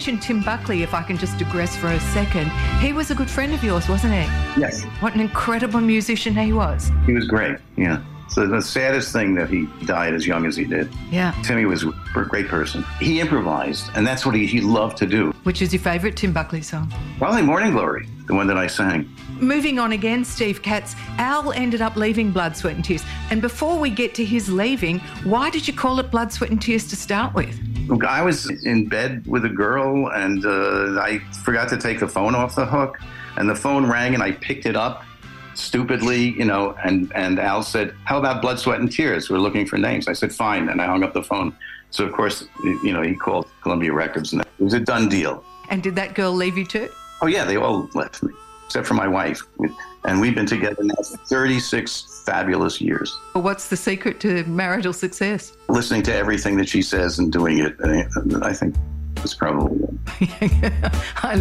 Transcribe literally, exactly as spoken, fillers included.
mentioned Tim Buckley, if I can just digress for a second. He was a good friend of yours, wasn't he? Yes. What an incredible musician he was. He was great, yeah. So the saddest thing that he died as young as he did. Yeah. Timmy was a great person. He improvised, and that's what he, he loved to do. Which is your favourite Tim Buckley song? Probably Morning Glory, the one that I sang. Moving on again, Steve Katz, Al ended up leaving Blood, Sweat and Tears. And before we get to his leaving, why did you call it Blood, Sweat and Tears to start with? Look, I was in bed with a girl, and uh, I forgot to take the phone off the hook, and the phone rang, and I picked it up stupidly, you know, and, and Al said, how about Blood, Sweat and Tears? We're looking for names. I said, fine, and I hung up the phone. So, of course, you know, he called Columbia Records, and it was a done deal. And did that girl leave you too? Oh, yeah, they all left me, except for my wife. And we've been together now for thirty-six fabulous years. Well, what's the secret to marital success? Listening to everything that she says and doing it, I think, is probably it. I